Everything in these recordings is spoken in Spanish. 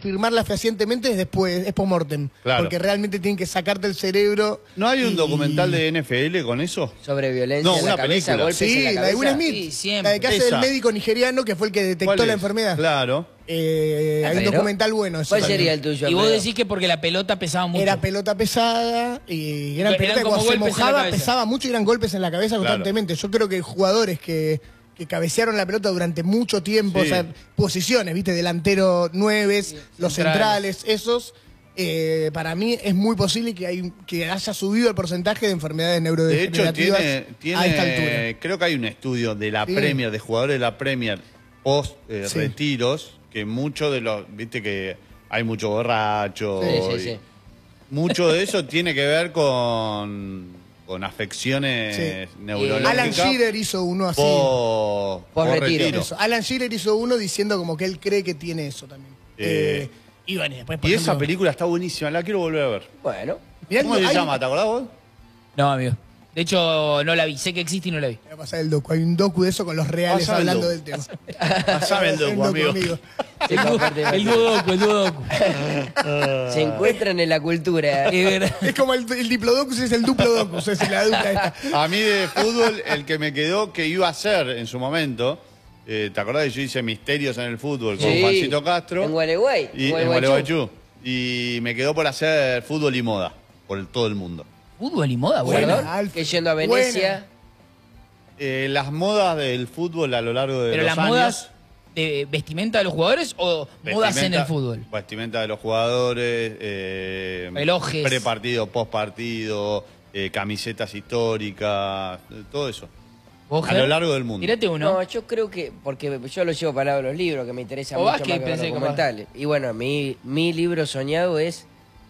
confirmarla fehacientemente es después, es post-mortem. Claro. Porque realmente tienen que sacarte el cerebro. ¿No hay un documental de NFL con eso? Sobre violencia No, en la una cabeza, película. golpes en Sí, la la cabeza. de Will Smith. Sí, siempre. La de que hace Esa. del médico nigeriano que fue el que detectó ¿Cuál la es? enfermedad. Claro. Hay un Pero, documental bueno. Eso ¿Cuál también. sería el tuyo? Y vos Alfredo? decís que porque la pelota pesaba mucho. Era pelota pesada y eran Eran pelotas que como cuando se golpes en la mojaba cabeza. pesaba mucho y eran golpes en la cabeza Claro. constantemente. Yo creo que jugadores que cabecearon la pelota durante mucho tiempo, Sí. o sea, posiciones, ¿viste? Delantero 9, los centrales, esos. Para mí es muy posible que haya subido el porcentaje de enfermedades De hecho, neurodegenerativas a esta altura. creo que hay un estudio de la Sí. Premier, de jugadores de la Premier post Sí. retiros, que muchos de los, viste que hay mucho borracho. Sí, sí, sí. Mucho de eso tiene que ver con afecciones Sí. neurológicas. Alan Shearer hizo uno así. Por retiro. retiro. Eso. Alan Shearer hizo uno diciendo como que él cree que tiene eso también. Y bueno, y después, por Y esa ejemplo, película está buenísima, la quiero volver a ver. Bueno. mirá, ¿Cómo se hay- llama? ¿Te acordás vos? No, amigo. De hecho, no la vi. Sé que existe y no la vi. Voy a pasar el docu. Hay un docu de eso con los reales Pasame el hablando docu. del tema. Pasame el docu, amigo. Sí, comparte, El dudoku, el dudoku. se encuentran en la cultura. Es verdad. Es como el diplodocus, es el duplodocus, es la dupla esta. A mí de fútbol, el que me quedó que iba a ser en su momento, ¿te acordás que yo hice Misterios en el fútbol con Sí, Juancito Castro? en Gualeguay. Y, en Gualeguaychú. Y me quedó por hacer fútbol y moda, por todo el mundo. Fútbol y moda, Buena, bueno. Perdón, Alf. que yendo a Venecia. Las modas del fútbol a lo largo de Pero los las años. modas de vestimenta de los jugadores o modas en el fútbol. Vestimenta de los jugadores, Relojes. prepartido, postpartido, camisetas históricas, todo eso. ¿Vos, A Ger? lo largo del mundo. Tirate uno. No, yo creo que, porque yo lo llevo para los libros, que me interesa O mucho básquet, más que los pensé que documentales. Y bueno, mi libro soñado es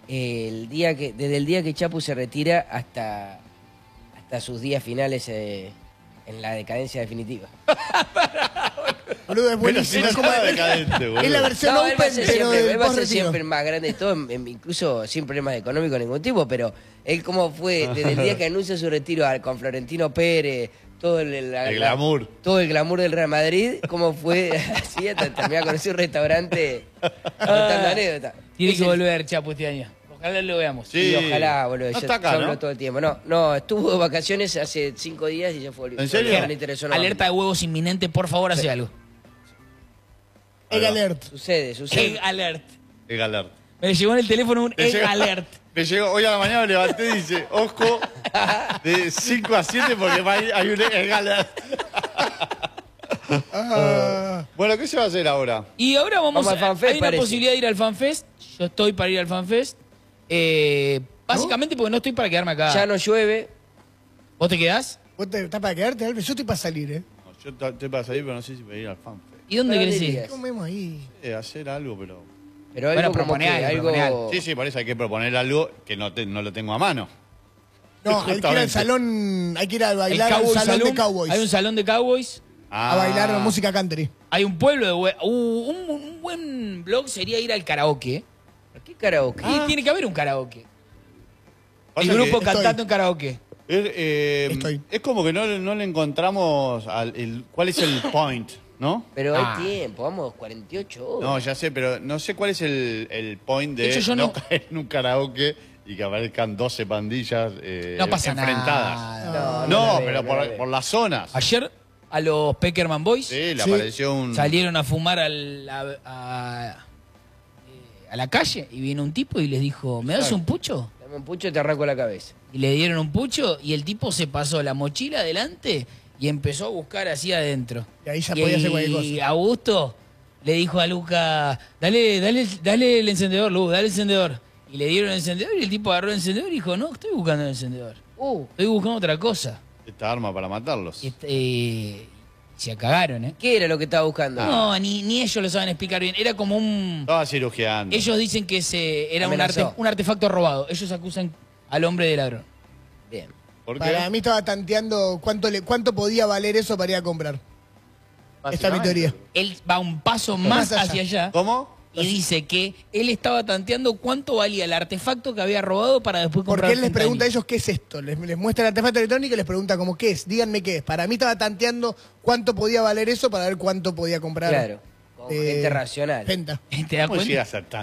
desde el día que Chapu se retira hasta sus días finales en la decadencia definitiva. Boludo, es Pero si buenísimo. no Es como- está decadente, boludo. es la versión No, él va a open, ser pero siempre, del él va a ser post-retiro. siempre más grande de todo, incluso sin problemas económicos de ningún tipo, pero él como fue desde el día que anuncia su retiro con Florentino Pérez, todo el glamour. todo el glamour del Real Madrid, cómo fue así hasta terminar con ese restaurante contando anécdotas. Tiene Es que el- volver, Chapo, este año. Ojalá lo veamos. Sí. Y ojalá, boludo. No yo está acá, yo hablo ¿no? todo el tiempo. No, estuvo de vacaciones hace 5 días y ya fue. ¿En serio? No le interesó nada. Alerta de huevos inminente, por favor, hace algo. Egg alert. Sucede. Egg alert. Egg alert. Me llegó en el teléfono un Me egg llegó- alert. Me llegó, hoy a la mañana me levanté y dice, ojo, de 5 a 7 porque hay un egg alert. Bueno, ¿qué se va a hacer ahora? Y ahora Vamos al FanFest, hay una parece. posibilidad de ir al FanFest. Yo estoy para ir al FanFest. Básicamente porque no estoy para quedarme acá. Ya no llueve. ¿Vos te quedás? ¿Vos estás para quedarte, Alves? Yo estoy para salir, ¿eh? Yo estoy para salir, pero no sé si voy a ir al FanFest. ¿Y dónde ¿Para querés dónde ir? irías? ¿Qué comemos ahí? Hacer algo, pero... Pero algo Bueno, como proponé que algo, proponé algo... Sí, sí, por eso hay que proponer algo que no lo tengo a mano. No, hay que ir al Justamente. salón, hay que ir a El bailar al Cowboy salón de Saloon. Cowboys. Hay un salón de Cowboys. A bailar música country. Hay un pueblo de... un buen blog sería ir al karaoke. ¿Qué karaoke? Y tiene que haber un karaoke. Pasa El grupo que cantando en karaoke. Estoy. es como que no le encontramos cuál es el point, ¿no? Pero Ah. hay tiempo, vamos, 48 horas. No, ya sé, pero no sé cuál es el point De de hecho, yo no no- caer en un karaoke y que aparezcan 12 pandillas No pasa enfrentadas. nada. No, veo, pero no por, la veo. por las zonas. Ayer a los Peckerman Boys Sí, le Sí. apareció un... salieron a fumar a la calle y vino un tipo y les dijo, ¿me das un pucho? Dame un pucho y te arranco la cabeza. Y le dieron un pucho y el tipo se pasó la mochila adelante y empezó a buscar así adentro. Y ahí ya podía hacer cualquier Y cosa. Augusto le dijo a Luca, dale el encendedor, Lu, dale el encendedor. Y le dieron el encendedor y el tipo agarró el encendedor y dijo, no, estoy buscando el encendedor. Estoy buscando otra cosa. Esta arma para matarlos. Y se cagaron, ¿eh? ¿Qué era lo que estaba buscando? No, ni ellos lo saben explicar bien. Era como un... Estaba cirugiando. Ellos dicen que era Amenazó. un artefacto robado. Ellos acusan al hombre de ladrón. Bien. ¿Por qué? Para mí estaba tanteando cuánto podía valer eso para ir a comprar. Esta es mi teoría. Él va un paso más Más allá. hacia allá ¿Cómo? y dice que él estaba tanteando cuánto valía el artefacto que había robado para después comprar. Porque él les pregunta a fentanilo. ellos qué es esto. Les muestra el artefacto electrónico y les pregunta como qué es. Díganme qué es. Para mí estaba tanteando cuánto podía valer eso para ver cuánto podía comprar. Claro. Con gente racional. Fenta. ¿Te das ¿Cómo cuenta? llegas a